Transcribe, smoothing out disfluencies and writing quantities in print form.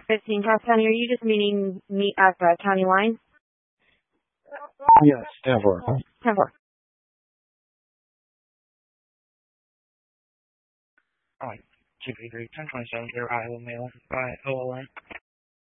15 Cass County, are you just meet at the county line? Yes, 10-4. 10-4. Alright, 233, 1027, 0 Iowa, mail by OLN.